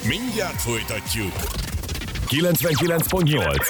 Mindjárt folytatjuk. 99.8.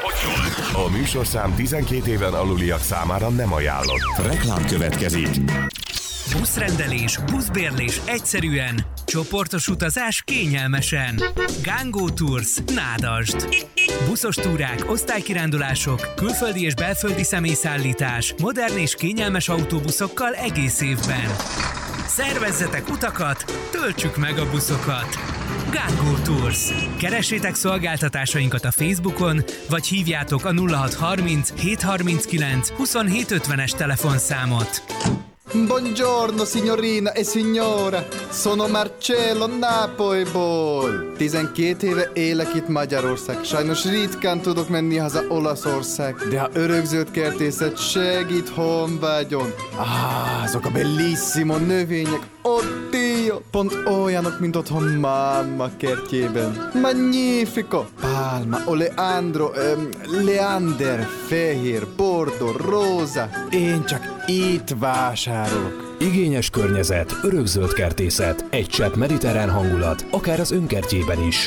A műsorszám 12 éven aluliak számára nem ajánlott. Reklám következik. Buszrendelés, buszbérlés egyszerűen, csoportos utazás kényelmesen. Gangó Tours, Nádasd. Buszos túrák, osztálykirándulások, külföldi és belföldi személyszállítás, modern és kényelmes autóbuszokkal egész évben. Szervezzetek utakat, töltsük meg a buszokat! Gangó Tours. Keressétek szolgáltatásainkat a Facebookon, vagy hívjátok a 0630 739 2750-es telefonszámot. Buongiorno signorina e signora, sono Marcello Nápolyból. 12 éve élek itt Magyarország, sajnos ritkán tudok menni haza Olaszország, de a örökzöld kertészet segít honvágyon. Azok a bellissimo növények, oddio, pont olyanok, mint otthon mamma kertjében. Magnifico! Palma, oleandro, leander, fehér, bordo, róza. Én csak itt vásárolok. Igényes környezet, örökzöld kertészet, egy csepp mediterrán hangulat, akár az önkertjében is.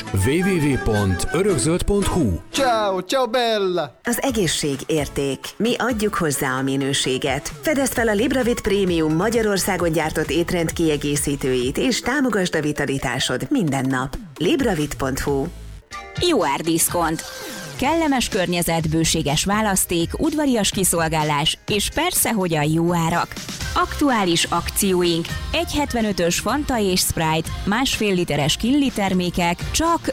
www.örökzöld.hu. Ciao, ciao bella! Az egészség érték. Mi adjuk hozzá a minőséget. Fedezd fel a Libravit Prémium Magyarországon gyártott étrend kiegészítőit, és támogasd a vitalitásod minden nap. Libravit.hu. Jó árdiszkont. Kellemes környezet, bőséges választék, udvarias kiszolgálás, és persze, hogy a jó árak. Aktuális akcióink: 1,75-ös Fanta és Sprite, 1,5 literes Kinley termékek csak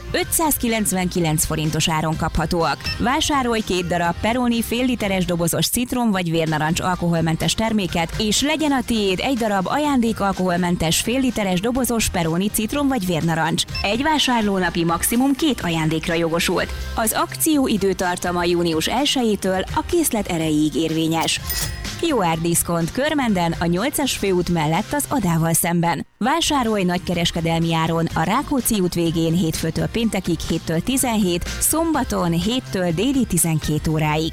599 forintos áron kaphatóak. Vásárolj 2 darab Peroni fél literes dobozos citrom vagy vérnarancs alkoholmentes terméket, és legyen a tiéd 1 darab ajándék alkoholmentes fél literes dobozos Peroni citrom vagy vérnarancs. Egy vásárlónapi maximum 2 ajándékra jogosult. Az akció időtartama június 1-től a készlet erejéig érvényes. Jó árdiszkont Körmenden, a 8-as főút mellett az Adával szemben. Vásárolj nagykereskedelmi áron a Rákóczi út végén hétfőtől péntekig 7-től 17, szombaton 7-től déli 12 óráig.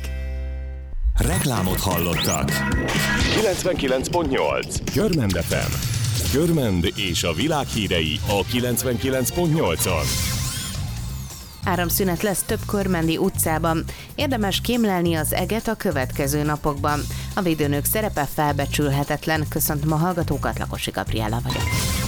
Reklámot hallottak. 99.8. Körmend FM. Körmend és a világ hírei a 99.8-on. Áramszünet lesz több körmendi utcában. Érdemes kémlelni az eget a következő napokban. A védőnök szerepe felbecsülhetetlen. Köszöntöm a hallgatókat, Lakosi Gabriella vagyok.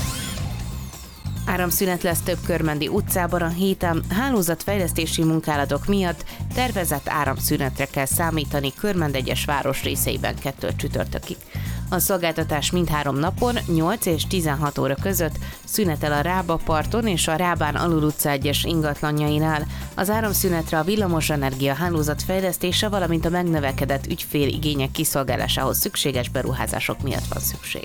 Áramszünet lesz több körmendi utcában a héten. Hálózatfejlesztési munkálatok miatt tervezett áramszünetre kell számítani Körmend egyes városrészeiben 2 csütörtökig. A szolgáltatás mindhárom napon 8 és 16 óra között szünetel a Rába parton és a Rábán Alul utca egyes ingatlanjainál. Az áramszünetre a villamosenergia hálózat fejlesztése, valamint a megnövekedett ügyféligények kiszolgálásához szükséges beruházások miatt van szükség.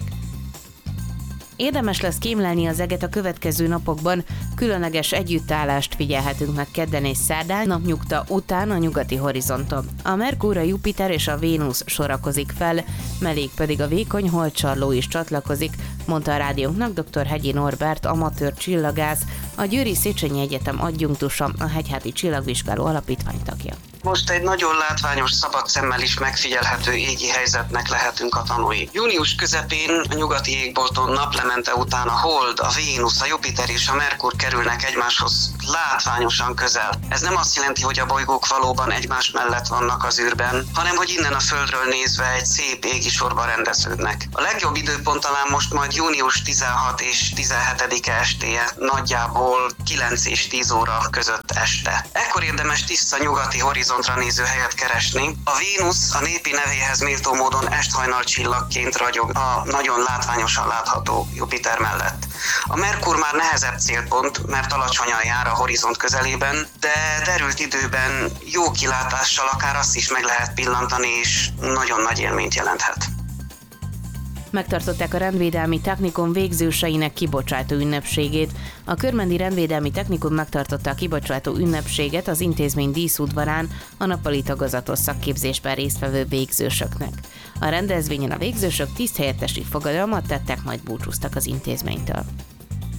Érdemes lesz kémlelni az eget a következő napokban, különleges együttállást figyelhetünk meg kedden és szerdán, napnyugta után a nyugati horizonton. A Merkur, a Jupiter és a Vénusz sorakozik fel, mellék pedig a vékony holdcsarló is csatlakozik, mondta a rádiónknak dr. Hegyi Norbert, amatőr csillagász, a Győri Széchenyi Egyetem adjunktusa, a Hegyháti Csillagvizsgáló Alapítvány tagja. Most egy nagyon látványos, szabad szemmel is megfigyelhető égi helyzetnek lehetünk a tanúi. Június közepén a nyugati égbolton naplemente után a Hold, a Vénusz, a Jupiter és a Merkur kerülnek egymáshoz látványosan közel. Ez nem azt jelenti, hogy a bolygók valóban egymás mellett vannak az űrben, hanem hogy innen a Földről nézve egy szép égi sorba rendeződnek. A legjobb időpont talán most majd június 16 és 17-e estéje, nagyjából 9 és 10 óra között este. Ekkor érdemes tiszta nyugati horizontra néző helyet keresni. A Vénusz a népi nevéhez méltó módon esthajnal csillagként ragyog a nagyon látványosan látható Jupiter mellett. A Merkur már nehezebb célpont, mert alacsonyan jár a horizont közelében, de derült időben jó kilátással akár azt is meg lehet pillantani, és nagyon nagy élményt jelenthet. Megtartották a rendvédelmi technikum végzőseinek kibocsátó ünnepségét. A Körmendi Rendvédelmi Technikum megtartotta a kibocsátó ünnepséget az intézmény díszudvarán a nappali tagozatos szakképzésben résztvevő végzősöknek. A rendezvényen a végzősök tiszthelyettesi fogadalmat tettek, majd búcsúztak az intézménytől.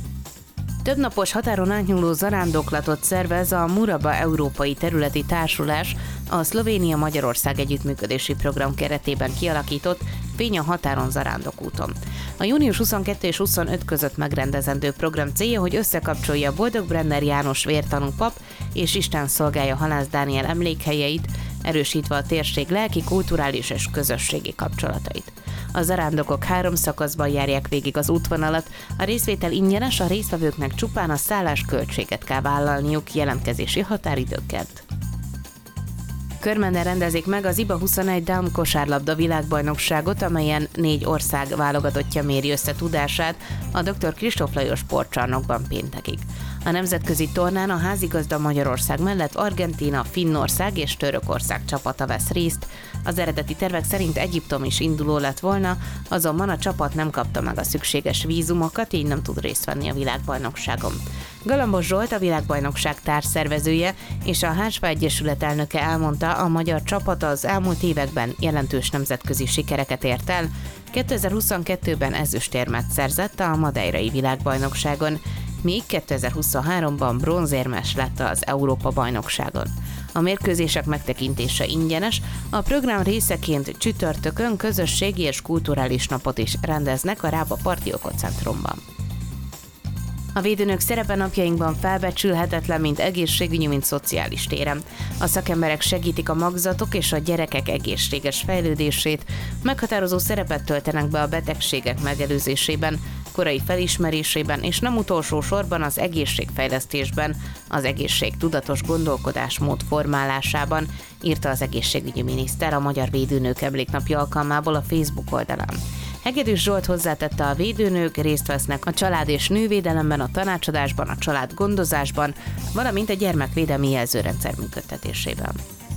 Többnapos határon átnyúló zarándoklatot szervez a Muraba Európai Területi Társulás a Szlovénia-Magyarország együttműködési program keretében kialakított Fény a határon zarándokúton. A június 22 és 25 között megrendezendő program célja, hogy összekapcsolja Boldog-Brenner János vértanú pap és Isten szolgája Halász Dániel emlékhelyeit, erősítve a térség lelki, kulturális és közösségi kapcsolatait. A zarándokok 3 szakaszban járják végig az útvonalat, a részvétel ingyenes, a résztvevőknek csupán a szállás költséget kell vállalniuk jelentkezési határidőket. Körmenden rendezik meg az IBA 21 Down kosárlabda világbajnokságot, amelyen 4 ország válogatottja méri össze tudását a Dr. Kristóf Lajos sportcsarnokban péntekig. A nemzetközi tornán a házigazda Magyarország mellett Argentína, Finnország és Törökország csapata vesz részt. Az eredeti tervek szerint Egyiptom is induló lett volna, azonban a csapat nem kapta meg a szükséges vízumokat, így nem tud részt venni a világbajnokságon. Galambos Zsolt, a világbajnokság társszervezője és a HSV Egyesület elnöke elmondta, a magyar csapat az elmúlt években jelentős nemzetközi sikereket ért el. 2022-ben ezüstérmet szerzett a madeirai világbajnokságon, míg 2023-ban bronzérmes lett az Európa-bajnokságon. A mérkőzések megtekintése ingyenes, a program részeként csütörtökön közösségi és kulturális napot is rendeznek a Rába Parti Ökocentrumban. A védőnök szerepe napjainkban felbecsülhetetlen, mind egészségügyi, mind szociális téren. A szakemberek segítik a magzatok és a gyerekek egészséges fejlődését, meghatározó szerepet töltenek be a betegségek megelőzésében, korai felismerésében és nem utolsó sorban az egészségfejlesztésben, az egészségtudatos gondolkodásmód formálásában, írta az egészségügyi miniszter a Magyar Védőnők Emléknapja alkalmából a Facebook oldalán. Hegedűs Zsolt hozzátette, a védőnők részt vesznek a család- és nővédelemben, a tanácsadásban, a családgondozásban, valamint a gyermekvédelmi jelzőrendszer működtetésében.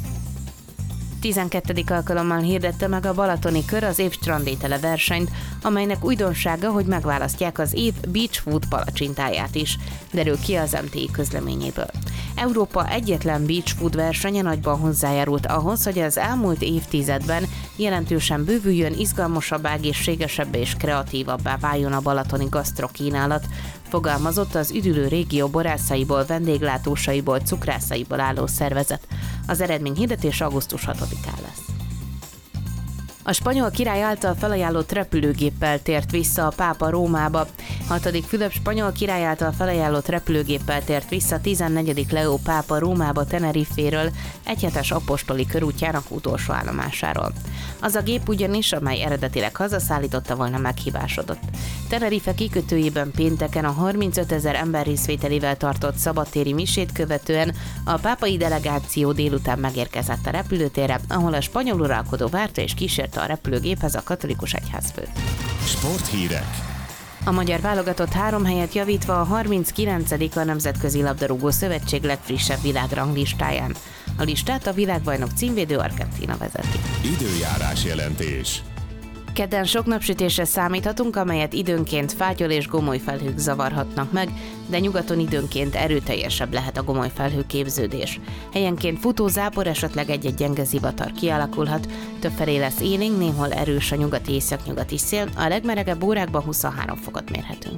12. alkalommal hirdette meg a Balatoni Kör az év strandétele versenyt, amelynek újdonsága, hogy megválasztják az év Beach Food palacsintáját is, derül ki az MTI közleményéből. Európa egyetlen beach food versenye nagyban hozzájárult ahhoz, hogy az elmúlt évtizedben jelentősen bővüljön, izgalmasabbá, egészségesebbé és kreatívabbá váljon a balatoni gasztrokínálat, fogalmazott az üdülő régió borászaiból, vendéglátósaiból, cukrászaiból álló szervezet. Az eredményhirdetés augusztus 6-án lesz. A spanyol király által felajánlott repülőgéppel tért vissza a pápa Rómába. 6. Fülöp spanyol király által felajánlott repülőgéppel tért vissza 14. Leó pápa Rómába Teneriféről, egyhetes apostoli körútjának utolsó állomásáról. Az a gép ugyanis, amely eredetileg hazaszállította volna, meghibásodott. Tenerife kikötőjében pénteken a 35 000 ember részvételével tartott szabadtéri misét követően a pápai delegáció délután megérkezett a repülőtérre, ahol a spanyol uralkodó várta és kísérte a repülőgéphez a katolikus egyházfőt. Sporthírek. A magyar válogatott 3 helyet javítva a 39. a Nemzetközi Labdarúgó Szövetség legfrissebb világranglistáján. A listát a világbajnok címvédő Argentína vezeti. Időjárás jelentés. Kedden sok napsütésre számíthatunk, amelyet időnként fátyol és gomoly felhők zavarhatnak meg, de nyugaton időnként erőteljesebb lehet a gomoly felhőképződés. Helyenként futó zápor, esetleg egy-egy gyenge zivatar kialakulhat, többfelé lesz élénk, néhol erős a nyugati északnyugati szél, a legmelegebb órákban 23 fokot mérhetünk.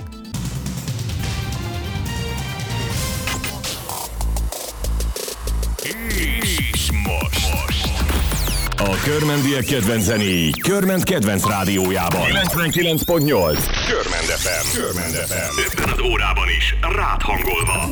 És most. A körmendiek kedvenc zenéi Körment kedvenc rádiójában. 99.8 Körmend FM. 50 órában is rád hangolva.